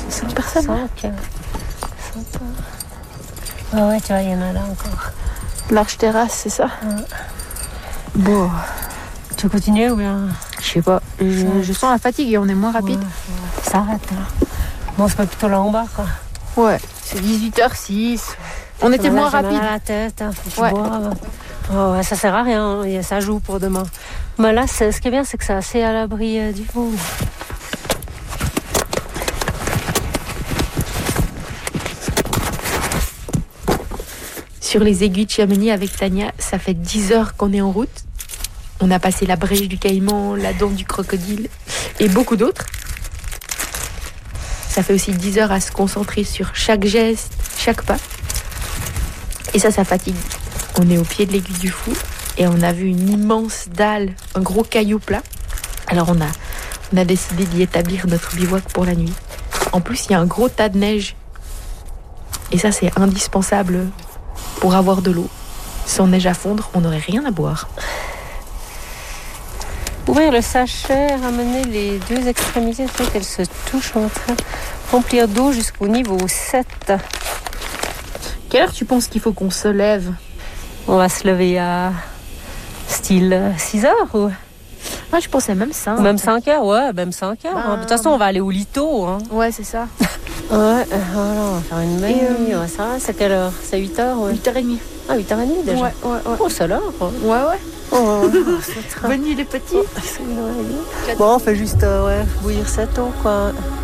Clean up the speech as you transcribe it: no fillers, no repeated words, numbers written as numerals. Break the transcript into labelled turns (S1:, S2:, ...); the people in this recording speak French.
S1: 5 personnes.
S2: 5. Ah ouais, tu vois, il y en a là encore.
S1: Large terrasse, c'est ça?
S2: Ouais.
S1: Bon.
S2: Tu veux continuer ou bien?
S1: Je sais pas. Je sens la fatigue et on est moins rapide.
S2: Ouais. Ça arrête. Hein. Bon, c'est pas plutôt là en bas, quoi.
S1: Ouais, c'est 18h06. On était moins rapide.
S2: Mal à la tête, hein, faut que tu
S1: Ouais.
S2: boives. Oh, ouais, ça sert à rien, hein, ça joue pour demain. Mais là, ce qui est bien, c'est que c'est assez à l'abri du vent.
S1: Sur les aiguilles de Chamonix avec Tania, ça fait 10 heures qu'on est en route. On a passé la brèche du Caïman, la dent du crocodile et beaucoup d'autres. Ça fait aussi 10 heures à se concentrer sur chaque geste, chaque pas. Et ça fatigue. On est au pied de l'aiguille du Fou et on a vu une immense dalle, un gros caillou plat. Alors on a décidé d'y établir notre bivouac pour la nuit. En plus, il y a un gros tas de neige. Et ça, c'est indispensable pour avoir de l'eau. Sans neige à fondre, on n'aurait rien à boire.
S2: Ouvrir le sachet, ramener les deux extrémités, afin qu'elles se touchent entre elles. Remplir d'eau jusqu'au niveau 7.
S1: Quelle heure tu penses qu'il faut qu'on se lève?
S2: On va se lever à style 6 heures ou
S1: Moi, je pensais même ça.
S2: même 5 heures, ouais, même 5 heures.
S1: Ben...
S2: De toute façon, on va aller au lit tôt. Hein.
S1: Ouais, c'est ça.
S2: Ouais, voilà, on va faire une belle nuit. Ouais, ça va, c'est quelle heure? C'est 8 heures, ouais.
S1: 8h30.
S2: Ah, 8h30 déjà?
S1: Ouais.
S2: Oh, c'est l'heure.
S1: Ouais.
S2: Oh,
S1: Bonne nuit les petits.
S2: Bon, on fait juste bouillir cette eau, quoi.